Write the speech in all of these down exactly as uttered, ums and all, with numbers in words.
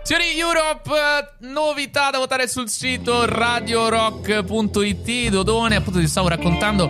Signori, Europe, novità da votare sul sito radio rock punto it. Dodone, appunto ti stavo raccontando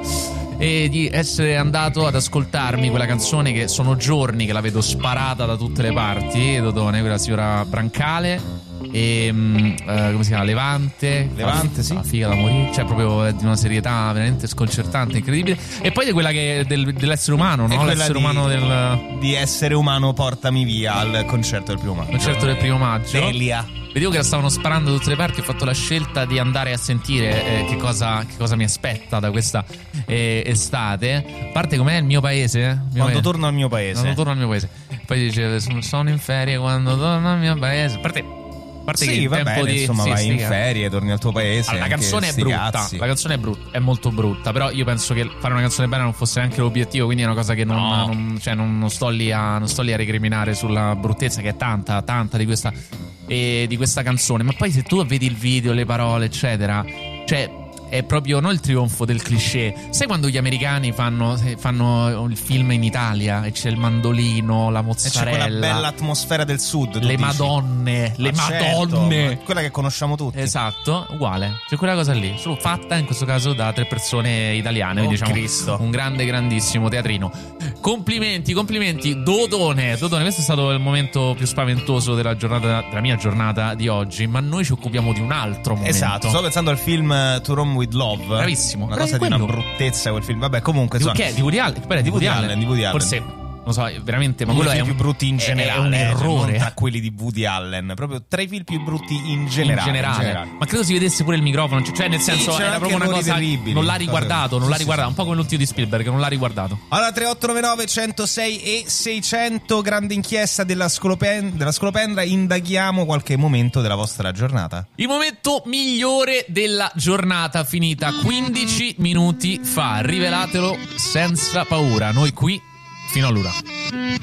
e di essere andato ad ascoltarmi quella canzone che sono giorni che la vedo sparata da tutte le parti. Dodone, quella signora Brancale e uh, come si chiama? Levante. Levante, la, sì. La figa da morire, cioè proprio di una serietà veramente sconcertante, incredibile. E poi di quella che del, dell'essere umano, no? L'essere di, umano del di essere umano portami via al concerto del primo maggio. concerto del primo maggio. Delia. Vedevo che la stavano sparando da tutte le parti. Ho fatto la scelta di andare a sentire eh, che, cosa, che cosa mi aspetta da questa eh, estate. A parte com'è il mio paese? Il mio Quando paese. torno al mio paese. Quando torno al mio paese. Poi dice sono in ferie quando torno al mio paese. A parte, a parte Sì, che il va tempo bene, di insomma, sì, vai sti in cazzi. ferie, torni al tuo paese. Allora, la anche canzone è sti brutta. cazzi. La canzone è brutta, è molto brutta. Però io penso che fare una canzone bella non fosse neanche l'obiettivo. Quindi è una cosa che non, No. non, cioè non, non sto lì a, non sto lì a recriminare sulla bruttezza, che è tanta, tanta di questa, e di questa canzone. Ma poi se tu vedi il video, le parole, eccetera, cioè è proprio non il trionfo del cliché. Sai quando gli americani fanno, fanno il film in Italia e c'è il mandolino, la E c'è mozzarella, quella bella atmosfera del sud. tu le dici. madonne, le Ma certo, madonne. ma quella che conosciamo tutti. Esatto, uguale. C'è quella cosa lì, solo fatta in questo caso da tre persone italiane. Oh, diciamo Cristo. un grande, grandissimo teatrino. Complimenti, complimenti. Dodone, Dodone, questo è stato il momento più spaventoso della giornata, della mia giornata di oggi. Ma noi ci occupiamo di un altro momento. Esatto, sto pensando al film uh, To Rome with Love. Bravissimo. Una Però cosa è di una quello. bruttezza quel film. Vabbè, comunque Di, insomma, che è? Di Woody Allen? Spera, di Woody, Woody Allen. Allen, di Woody Allen. Forse, non so, veramente, ma uno quello dei è film un, più brutti in è- generale. È un eh, cioè, errore. non tra quelli di Woody Allen. Proprio tra i film più brutti in generale. In generale. in generale. Ma credo si vedesse pure il microfono, cioè nel Sì, senso c'erano era anche proprio una errori cosa terribili. non l'ha Cose- riguardato, non sì, l'ha sì, riguardato, sì. un po' come l'ultimo di Spielberg, non l'ha riguardato. Allora, tre otto nove nove centosei e seicento, grande inchiesta della Scolopen- della Scolopendra. Indaghiamo qualche momento della vostra giornata. Il momento migliore della giornata finita quindici minuti fa, rivelatelo senza paura, noi qui fino all'una.